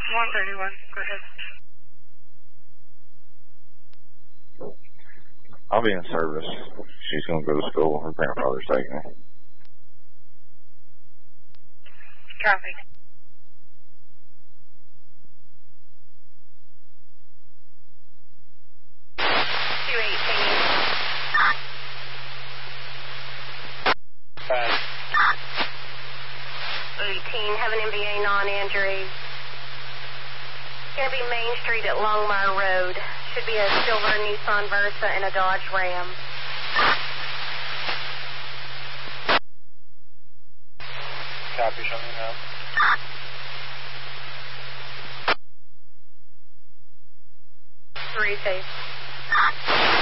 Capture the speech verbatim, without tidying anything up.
one thirty-one, go ahead. I'll be in service. She's going to go to school. Her grandfather's taking her. Copy. two eighteen. Five. eighteen, have an M V A non-injury. Going to be Main Street at Longmire Road. Should be a silver Nissan Versa and a Dodge Ram. Copy, show me now. Three safe.